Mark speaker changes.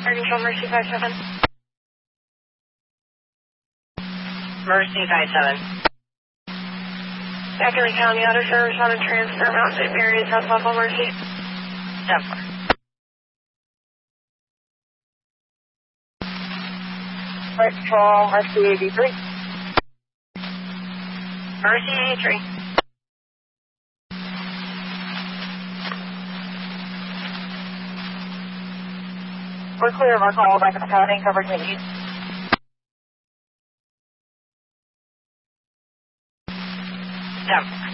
Speaker 1: Control Mercy 57.
Speaker 2: Mercy 57.
Speaker 1: Zachary County Auto Service on a transfer Mountain View area, South Buffalo Mercy.
Speaker 2: 10-4.
Speaker 3: Flight Control, Mercy 83.
Speaker 2: Mercy 83.
Speaker 3: We're clear of our call back at the county, covering the east.
Speaker 2: 10-4.